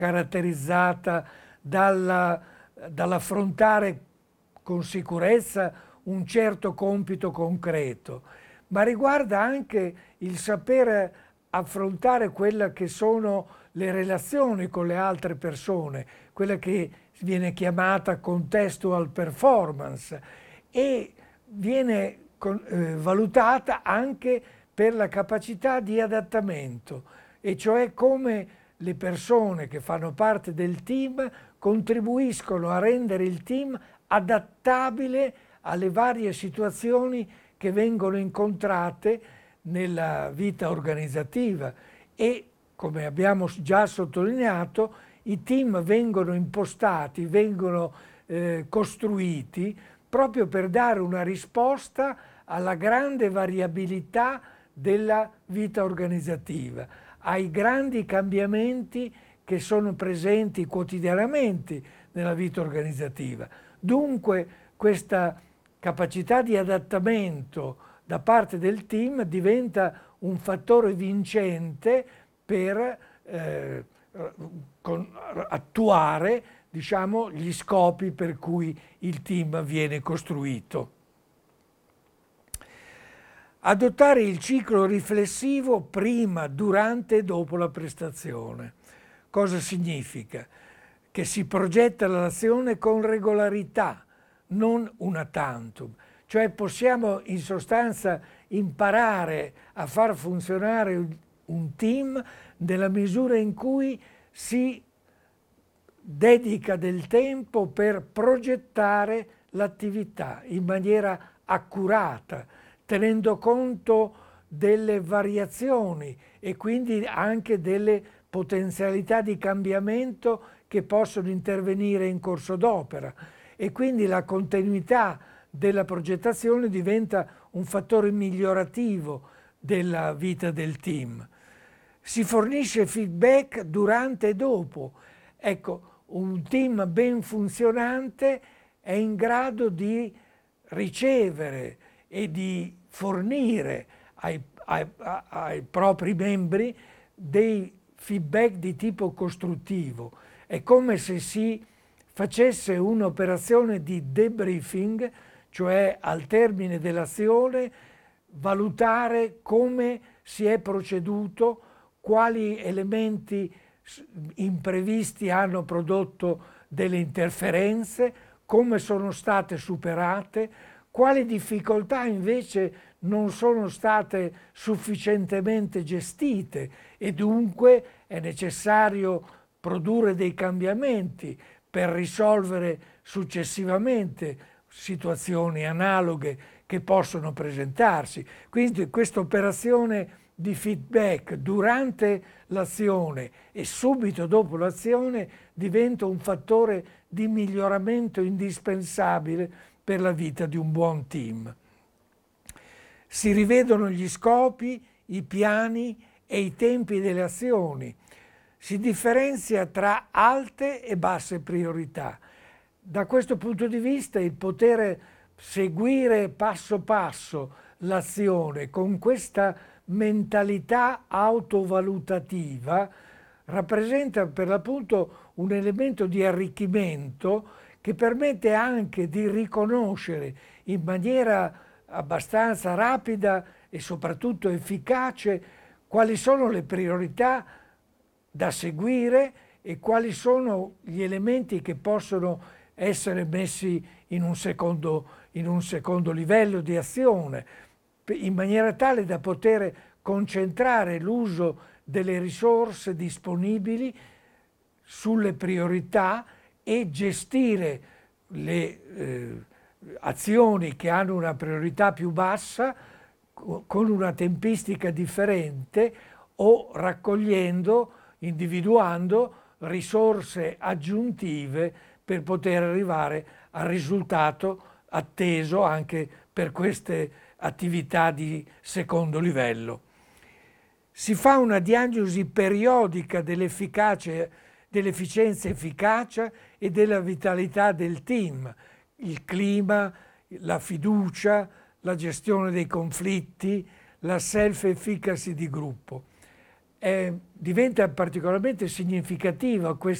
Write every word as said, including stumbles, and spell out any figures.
caratterizzata dalla, dall'affrontare con sicurezza un certo compito concreto, ma riguarda anche il sapere affrontare quelle che sono le relazioni con le altre persone, quella che viene chiamata contextual performance, e viene con, eh, valutata anche per la capacità di adattamento, e cioè come le persone che fanno parte del team contribuiscono a rendere il team adattabile alle varie situazioni che vengono incontrate nella vita organizzativa. E come abbiamo già sottolineato, i team vengono impostati, vengono eh, costruiti proprio per dare una risposta alla grande variabilità della vita organizzativa, ai grandi cambiamenti che sono presenti quotidianamente nella vita organizzativa. Dunque questa capacità di adattamento da parte del team diventa un fattore vincente per eh, con, attuare, diciamo, gli scopi per cui il team viene costruito. Adottare il ciclo riflessivo prima, durante e dopo la prestazione. Cosa significa? Che si progetta l'azione con regolarità, non una tantum. Cioè possiamo in sostanza imparare a far funzionare un team nella misura in cui si dedica del tempo per progettare l'attività in maniera accurata, tenendo conto delle variazioni e quindi anche delle potenzialità di cambiamento che possono intervenire in corso d'opera, e quindi la continuità della progettazione diventa un fattore migliorativo della vita del team. Si fornisce feedback durante e dopo. Ecco, un team ben funzionante è in grado di ricevere e di fornire ai, ai, ai propri membri dei feedback di tipo costruttivo. È come se si facesse un'operazione di debriefing, cioè al termine dell'azione valutare come si è proceduto, quali elementi imprevisti hanno prodotto delle interferenze, come sono state superate, quali difficoltà invece non sono state sufficientemente gestite e dunque è necessario produrre dei cambiamenti per risolvere successivamente situazioni analoghe che possono presentarsi. Quindi questa operazione di feedback durante l'azione e subito dopo l'azione diventa un fattore di miglioramento indispensabile per la vita di un buon team. Si rivedono gli scopi, i piani e i tempi delle azioni. Si differenzia tra alte e basse priorità. Da questo punto di vista il poter seguire passo passo l'azione con questa mentalità autovalutativa rappresenta per l'appunto un elemento di arricchimento che permette anche di riconoscere in maniera abbastanza rapida e soprattutto efficace quali sono le priorità da seguire e quali sono gli elementi che possono essere messi in un secondo, in un secondo livello di azione, in maniera tale da poter concentrare l'uso delle risorse disponibili sulle priorità e gestire le eh, azioni che hanno una priorità più bassa con una tempistica differente o raccogliendo, individuando risorse aggiuntive per poter arrivare al risultato atteso anche per queste attività di secondo livello. Si fa una diagnosi periodica dell'efficacia, dell'efficienza e efficacia e della vitalità del team, il clima, la fiducia, la gestione dei conflitti, la self-efficacy di gruppo. è, diventa particolarmente significativa questa